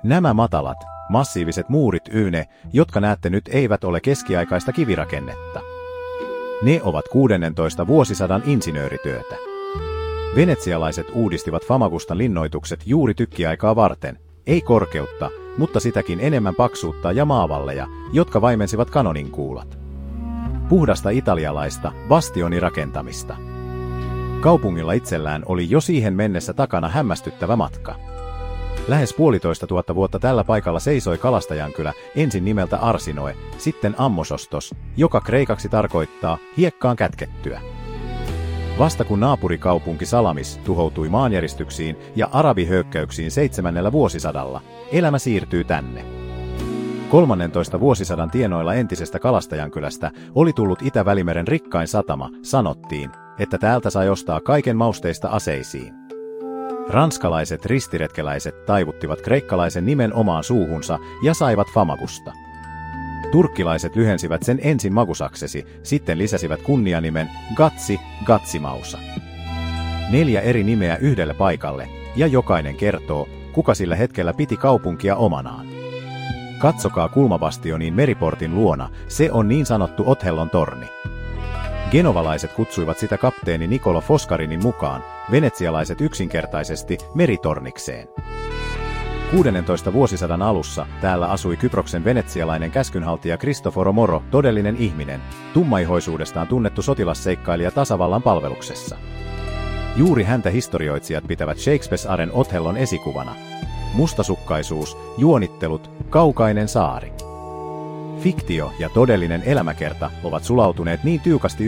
Nämä matalat, massiiviset muurit jotka näette nyt, eivät ole keskiaikaista kivirakennetta. Ne ovat 16. vuosisadan insinöörityötä. Venetsialaiset uudistivat Famagustan linnoitukset juuri tykkiaikaa varten, ei korkeutta, mutta sitäkin enemmän paksuutta ja maavalleja, jotka vaimensivat kanoninkuulat. Puhdasta italialaista bastionirakentamista. Kaupungilla itsellään oli jo siihen mennessä takana hämmästyttävä matka. Lähes 1,500 vuotta tällä paikalla seisoi kalastajankylä, ensin nimeltä Arsinoe, sitten Ammosostos, joka kreikaksi tarkoittaa hiekkaan kätkettyä. Vasta kun naapurikaupunki Salamis tuhoutui maanjäristyksiin ja arabihyökkäyksiin 7. vuosisadalla, elämä siirtyy tänne. 13. vuosisadan tienoilla entisestä kalastajankylästä oli tullut Itä-Välimeren rikkain satama, sanottiin, että täältä sai ostaa kaiken mausteista aseisiin. Ranskalaiset ristiretkeläiset taivuttivat kreikkalaisen nimen omaan suuhunsa ja saivat Famagusta. Turkkilaiset lyhensivät sen ensin Magusaksesi, sitten lisäsivät kunnianimen Gatsimausa. 4 eri nimeä yhdelle paikalle, ja jokainen kertoo, kuka sillä hetkellä piti kaupunkia omanaan. Katsokaa kulmabastionin meriportin luona, se on niin sanottu Othellon torni. Genovalaiset kutsuivat sitä kapteeni Niccolo Foscarinin mukaan, venetsialaiset yksinkertaisesti meritornikseen. 16. vuosisadan alussa täällä asui Kyproksen venetsialainen käskynhaltija Cristoforo Moro, todellinen ihminen, tummaihoisuudestaan tunnettu sotilasseikkailija tasavallan palveluksessa. Juuri häntä historioitsijat pitävät Shakespearen Othellon esikuvana. Mustasukkaisuus, juonittelut, kaukainen saari. Fiktio ja todellinen elämäkerta ovat sulautuneet niin tiukasti